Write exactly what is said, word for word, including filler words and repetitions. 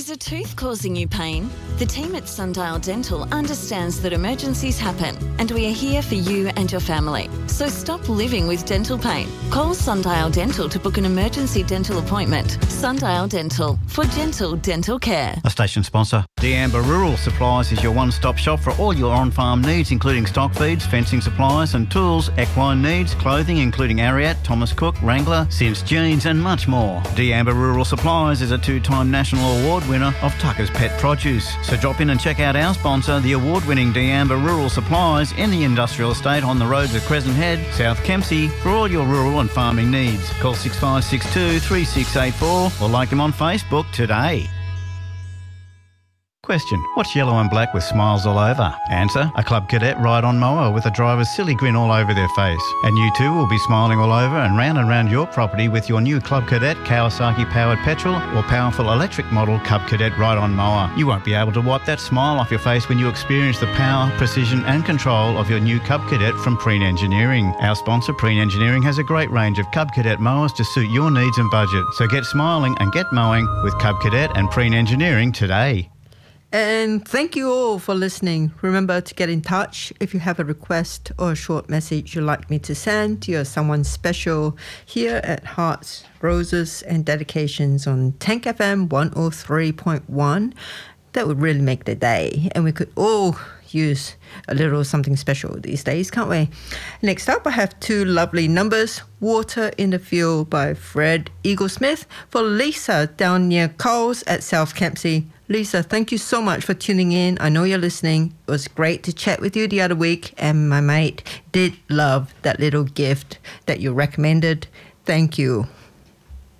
Is a tooth causing you pain? The team at Sundial Dental understands that emergencies happen, and we are here for you and your family. So stop living with dental pain. Call Sundial Dental to book an emergency dental appointment. Sundial Dental, for gentle dental care. A station sponsor. D'Amber Rural Supplies is your one-stop shop for all your on-farm needs, including stock feeds, fencing supplies and tools, equine needs, clothing including Ariat, Thomas Cook, Wrangler, Sims Jeans and much more. D'Amber Rural Supplies is a two-time national award winner of Tucker's Pet Produce. So drop in and check out our sponsor, the award-winning D'Amber Rural Supplies in the industrial estate on the roads of Crescent Head, South Kempsey, for all your rural and farming needs. Call six five six two, three six eight four or like them on Facebook today. Question: what's yellow and black with smiles all over? Answer: a Club Cadet ride-on mower with a driver's silly grin all over their face. And you too will be smiling all over and round and round your property with your new Club Cadet Kawasaki-powered petrol or powerful electric model Club Cadet ride-on mower. You won't be able to wipe that smile off your face when you experience the power, precision and control of your new Cub Cadet from Preen Engineering. Our sponsor, Preen Engineering, has a great range of Cub Cadet mowers to suit your needs and budget. So get smiling and get mowing with Cub Cadet and Preen Engineering today. And thank you all for listening. Remember to get in touch if you have a request or a short message you'd like me to send to someone special here at Hearts, Roses and Dedications on Tank F M one oh three point one. That would really make the day, and we could all use a little something special these days, can't we? Next up, I have two lovely numbers. Water in the Field by Fred Eaglesmith for Lisa down near Coles at South Kempsey. Lisa, thank you so much for tuning in. I know you're listening. It was great to chat with you the other week, and my mate did love that little gift that you recommended. Thank you.